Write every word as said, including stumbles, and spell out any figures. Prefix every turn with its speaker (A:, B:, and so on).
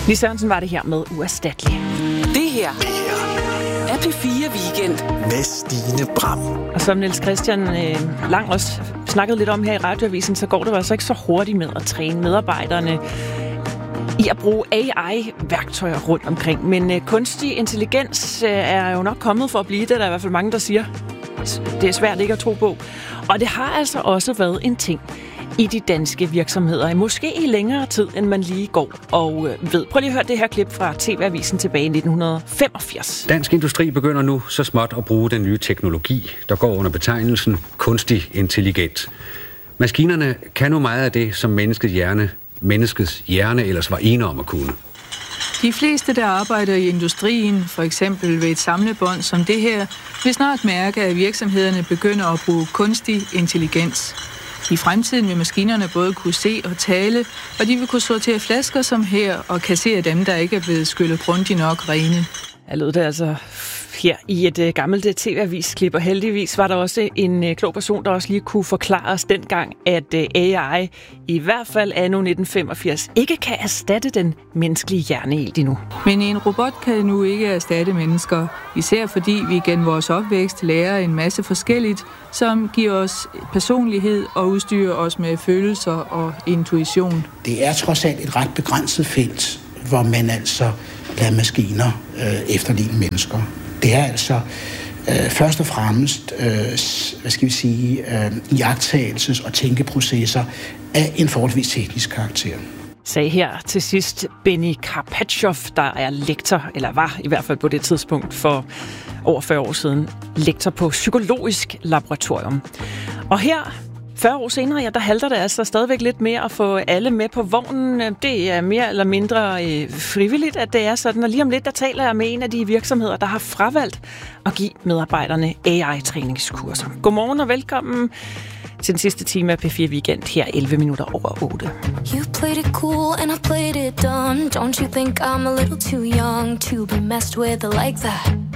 A: Lis Sørensen var det her med Uerstattelig.
B: Det her er P fire Weekend
C: med Stine Bram.
A: Og som Niels Christian øh, Lang også snakkede lidt om her i Radioavisen, så går det altså ikke så hurtigt med at træne medarbejderne i at bruge A I-værktøjer rundt omkring. Men øh, kunstig intelligens øh, er jo nok kommet for at blive det, der er i hvert fald mange, der siger. Det er svært ikke at tro på. Og det har altså også været en ting i de danske virksomheder, måske i længere tid, end man lige går og ved. Prøv lige at høre det her klip fra T V-avisen tilbage i nitten femogfirs.
D: Dansk industri begynder nu så småt at bruge den nye teknologi, der går under betegnelsen kunstig intelligens. Maskinerne kan nu meget af det, som menneskets hjerne, menneskets hjerne ellers var ene om at kunne.
E: De fleste, der arbejder i industrien, for eksempel ved et samlebånd som det her, vil snart mærke, at virksomhederne begynder at bruge kunstig intelligens. I fremtiden vil maskinerne både kunne se og tale, og de vil kunne sortere flasker som her og kassere dem, der ikke er blevet skyllet grundigt nok rene.
A: Jeg lød det altså her i et uh, gammelt T V-avisklip, og heldigvis var der også en uh, klog person, der også lige kunne forklare os dengang, at uh, A I i hvert fald anno nitten femogfirs ikke kan erstatte den menneskelige hjerne helt endnu.
E: Men en robot kan nu ikke erstatte mennesker, især fordi vi gennem vores opvækst lærer en masse forskelligt, som giver os personlighed og udstyrer os med følelser og intuition.
F: Det er trods alt et ret begrænset felt, hvor man altså lader maskiner øh, efterligne mennesker. Det er altså øh, først og fremmest, øh, hvad skal vi sige, øh, iagttagelses- og tænkeprocesser af en forholdsvis teknisk karakter.
A: Sagde her til sidst Benny Karpatjov, der er lektor, eller var i hvert fald på det tidspunkt for over fyrre år siden, lektor på Psykologisk Laboratorium. Og her fyrre år senere, ja, der halter det altså stadigvæk lidt mere at få alle med på vognen. Det er mere eller mindre øh, frivilligt, at det er sådan. Og lige om lidt, der taler jeg med en af de virksomheder, der har fravalgt at give medarbejderne A I-træningskurser. Godmorgen og velkommen til den sidste time af P fire Weekend, her elleve minutter over otte.
G: You played it cool and I played it dumb. Don't you think I'm a little too young to be messed with like that?